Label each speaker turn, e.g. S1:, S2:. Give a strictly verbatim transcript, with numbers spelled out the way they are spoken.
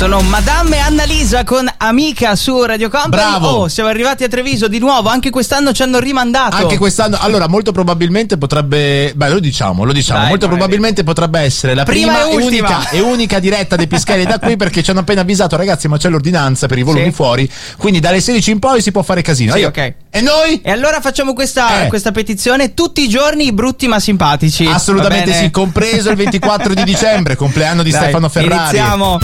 S1: Sono Madame e Annalisa con Amica su Radio Company.
S2: Bravo.
S1: Oh, siamo arrivati a Treviso di nuovo. Anche quest'anno ci hanno rimandato.
S2: Anche quest'anno. Allora, molto probabilmente potrebbe. Beh, lo diciamo, lo diciamo.
S1: Dai,
S2: molto
S1: magari.
S2: probabilmente potrebbe essere la prima,
S1: Prima e
S2: e,
S1: ultima.
S2: unica, e unica diretta dei Pischelli da qui, perché ci hanno appena avvisato, ragazzi, ma c'è l'ordinanza per i volumi
S1: Sì.
S2: fuori. Quindi dalle sedici in poi si può fare casino.
S1: Sì,
S2: Io-
S1: ok.
S2: E noi?
S1: E allora facciamo questa,
S2: Eh.
S1: questa petizione tutti i giorni, brutti ma simpatici.
S2: Assolutamente
S1: Va bene?
S2: sì, compreso il ventiquattro di dicembre, compleanno di
S1: Dai,
S2: Stefano Ferrari.
S1: Iniziamo.